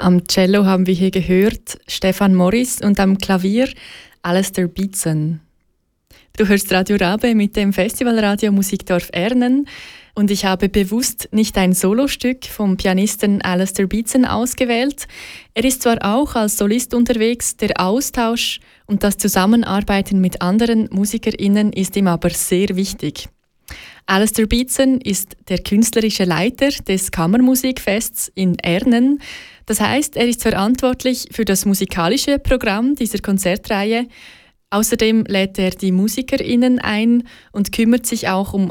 Am Cello haben wir hier gehört Stefan Morris und am Klavier Alistair Beatson. Du hörst Radio Rabe mit dem Festivalradio Musikdorf Ernen und ich habe bewusst nicht ein Solostück vom Pianisten Alistair Beatson ausgewählt. Er ist zwar auch als Solist unterwegs, der Austausch und das Zusammenarbeiten mit anderen MusikerInnen ist ihm aber sehr wichtig. Alistair Beatson ist der künstlerische Leiter des Kammermusikfests in Ernen. Das heißt, er ist verantwortlich für das musikalische Programm dieser Konzertreihe. Außerdem lädt er die MusikerInnen ein und kümmert sich auch um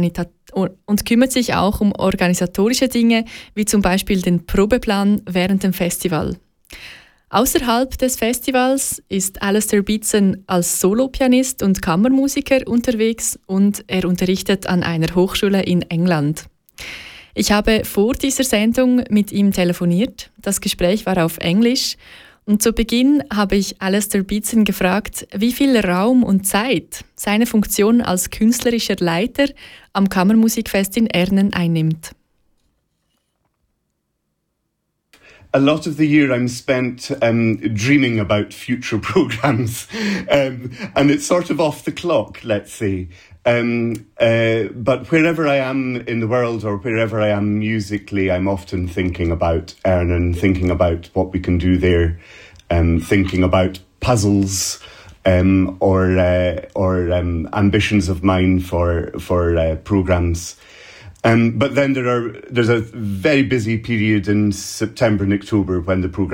organisatorische Dinge, wie zum Beispiel den Probeplan während dem Festival. Außerhalb des Festivals ist Alistair Beatson als Solopianist und Kammermusiker unterwegs und er unterrichtet an einer Hochschule in England. Ich habe vor dieser Sendung mit ihm telefoniert. Das Gespräch war auf Englisch. Und zu Beginn habe ich Alistair Beatson gefragt, wie viel Raum und Zeit seine Funktion als künstlerischer Leiter am Kammermusikfest in Ernen einnimmt. A lot of the year I'm spent dreaming about future programs, and it's sort of off the clock, let's say. But wherever I am in the world or wherever I am musically, I'm often thinking about Ernen, thinking about what we can do there, thinking about puzzles or ambitions of mine for programs. But then there's a very busy period in September and October when the programme